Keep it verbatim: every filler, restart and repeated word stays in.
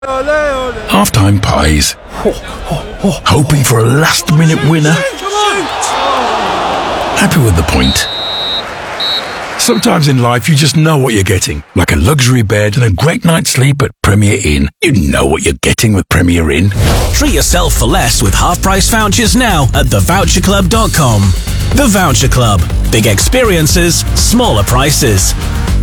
Half-time pies. Hoping for a last-minute winner. Happy with the point. Sometimes in life you just know what you're getting. Like a luxury bed and a great night's sleep at Premier Inn. You know what you're getting with Premier Inn. Treat yourself for less with half-price vouchers now at the voucher club dot com. The Voucher Club. Big experiences, smaller prices.